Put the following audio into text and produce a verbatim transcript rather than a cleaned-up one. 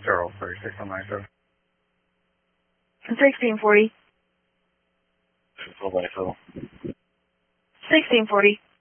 Zero thirty-six on nine seven. Sixteen forty. Full by full. Sixteen forty.